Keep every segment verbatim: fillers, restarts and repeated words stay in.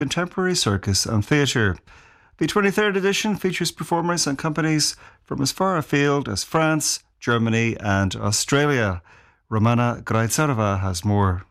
Contemporary Circus and Theatre. The twenty-third edition features performers and companies from as far afield as France, Germany and Australia. Romana Grajcarova has more.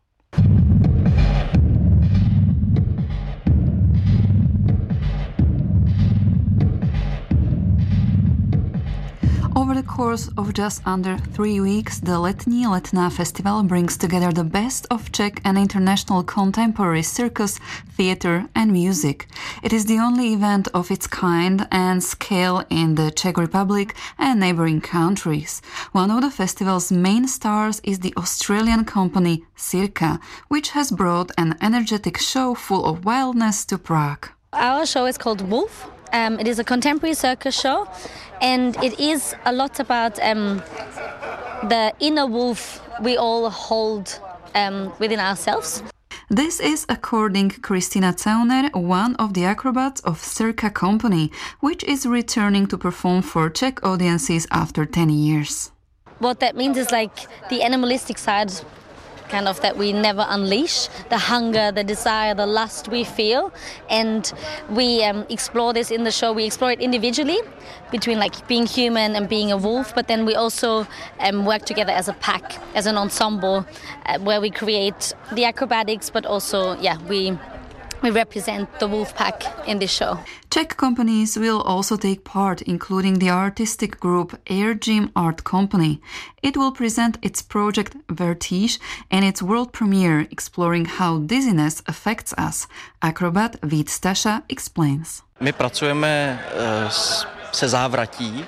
Over the course of just under three weeks, the Letní Letná Festival brings together the best of Czech and international contemporary circus, theatre and music. It is the only event of its kind and scale in the Czech Republic and neighbouring countries. One of the festival's main stars is the Australian company Circa, which has brought an energetic show full of wildness to Prague. Our show is called Wolf. Um, it is a contemporary circus show, and it is a lot about um, the inner wolf we all hold um, within ourselves. This is according Kristina Zauner, one of the acrobats of Circa company, which is returning to perform for Czech audiences after ten years. What that means is like the animalistic side kind of that we never unleash, the hunger, the desire, the lust we feel, and we um, explore this in the show. We explore it individually between like being human and being a wolf, but then we also um, work together as a pack, as an ensemble, uh, where we create the acrobatics, but also yeah we we represent the wolf pack in this show. Czech companies will also take part, including the artistic group Air Gym Art Company. It will present its project Vertige and its world premiere, exploring how dizziness affects us. Acrobat Vít Staša explains. My pracujeme se závratí.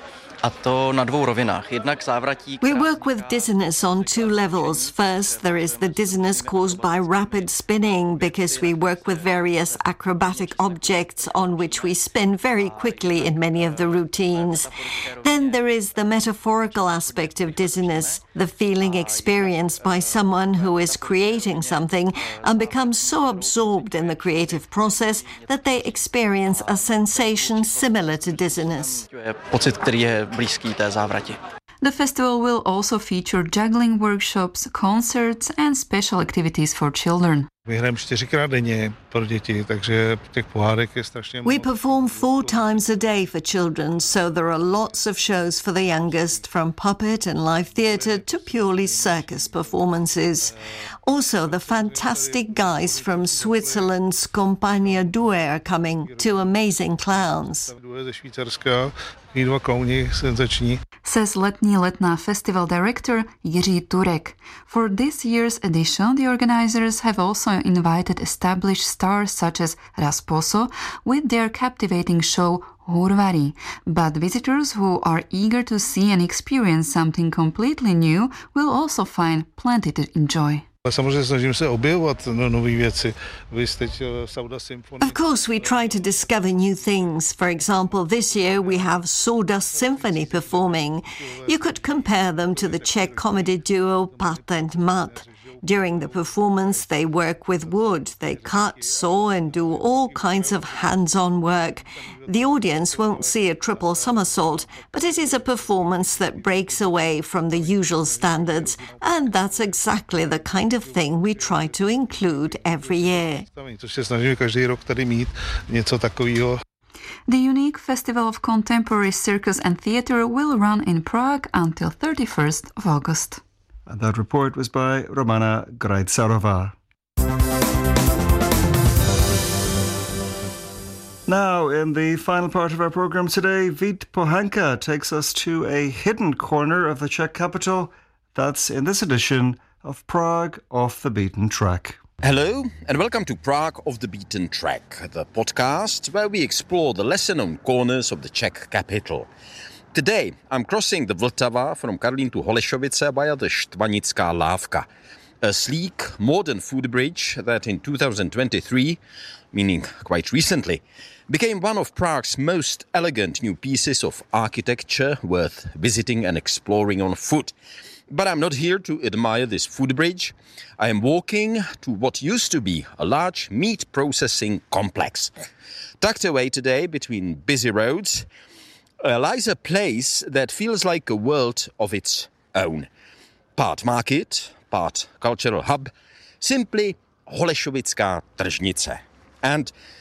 We work with dizziness on two levels. First, there is the dizziness caused by rapid spinning because we work with various acrobatic objects on which we spin very quickly in many of the routines. Then there is the metaphorical aspect of dizziness, the feeling experienced by someone who is creating something and becomes so absorbed in the creative process that they experience a sensation similar to dizziness. The festival will also feature juggling workshops, concerts and special activities for children. We perform four times a day for children, so there are lots of shows for the youngest, from puppet and live theatre to purely circus performances. Also, the fantastic guys from Switzerland's Compagnia Due are coming, two amazing clowns. Says Letní Letná Festival director Jiří Turek. For this year's edition, the organizers have also invited established stars such as Rasposo with their captivating show Hurvari. But visitors who are eager to see and experience something completely new will also find plenty to enjoy. Of course, we try to discover new things. For example, this year we have Sawdust Symphony performing. You could compare them to the Czech comedy duo Pat and Mat. During the performance, they work with wood. They cut, saw, and do all kinds of hands-on work. The audience won't see a triple somersault, but it is a performance that breaks away from the usual standards, and that's exactly the kind of thing we try to include every year. The unique Festival of Contemporary Circus and Theatre will run in Prague until thirty-first of August. And that report was by Romana Grajcarova. Now, in the final part of our programme today, Vít Pohanka takes us to a hidden corner of the Czech capital. That's in this edition of Prague Off the Beaten Track. Hello and welcome to Prague Off the Beaten Track, the podcast where we explore the lesser-known corners of the Czech capital. Today, I'm crossing the Vltava from Karlín to Holešovice via the Štvanická Lávka, a sleek, modern food bridge that in two thousand twenty-three, meaning quite recently, became one of Prague's most elegant new pieces of architecture worth visiting and exploring on foot. But I'm not here to admire this food bridge. I am walking to what used to be a large meat processing complex. Tucked away today between busy roads, Uh, lies a place that feels like a world of its own. Part market, part cultural hub, simply Holešovická tržnice. And